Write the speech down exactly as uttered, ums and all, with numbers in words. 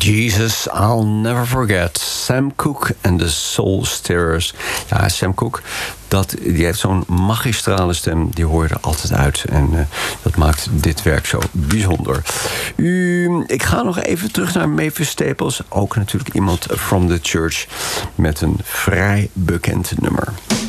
Jesus, I'll Never Forget. Sam Cooke en de Soul Stirrers. Ja, Sam Cooke, dat, die heeft zo'n magistrale stem. Die hoor je er altijd uit. En uh, dat maakt dit werk zo bijzonder. U, ik ga nog even terug naar Mavis Staples. Ook natuurlijk iemand from the church met een vrij bekend nummer.